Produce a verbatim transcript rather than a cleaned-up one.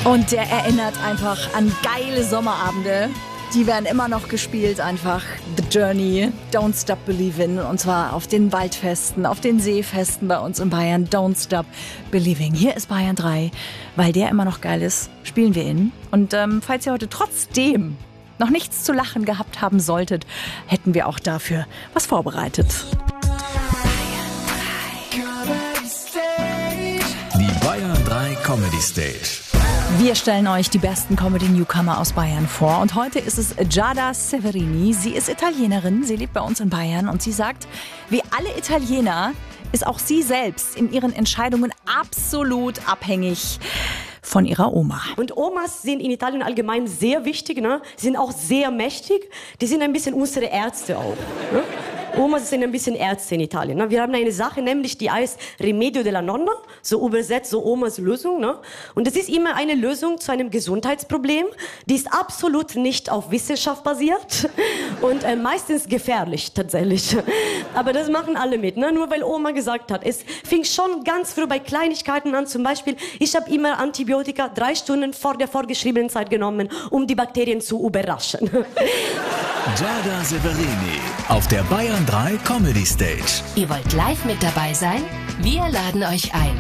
Und der erinnert einfach an geile Sommerabende. Die werden immer noch gespielt einfach. The Journey, Don't Stop Believing. Und zwar auf den Waldfesten, auf den Seefesten bei uns in Bayern. Don't Stop Believing. Hier ist Bayern drei. Weil der immer noch geil ist, spielen wir ihn. Und ähm, falls ihr heute trotzdem noch nichts zu lachen gehabt haben solltet, hätten wir auch dafür was vorbereitet. Die Bayern drei Comedy Stage. Wir stellen euch die besten Comedy-Newcomer aus Bayern vor. Und heute ist es Giada Severini. Sie ist Italienerin, sie lebt bei uns in Bayern. Und sie sagt, wie alle Italiener ist auch sie selbst in ihren Entscheidungen absolut abhängig von ihrer Oma. Und Omas sind in Italien allgemein sehr wichtig, ne? Sie sind auch sehr mächtig. Die sind ein bisschen unsere Ärzte auch. Ne? Omas sind ein bisschen Ärzte in Italien. Ne? Wir haben eine Sache, nämlich die heißt Remedio della Nonna, so übersetzt so Omas Lösung. Ne? Und das ist immer eine Lösung zu einem Gesundheitsproblem. Die ist absolut nicht auf Wissenschaft basiert und äh, meistens gefährlich tatsächlich. Aber das machen alle mit, ne? Nur weil Oma gesagt hat. Es fing schon ganz früh bei Kleinigkeiten an. Zum Beispiel, ich habe immer Antibiotika drei Stunden vor der vorgeschriebenen Zeit genommen, um die Bakterien zu überraschen. Giada Severini auf der Bayern drei Comedy Stage. Ihr wollt live mit dabei sein? Wir laden euch ein.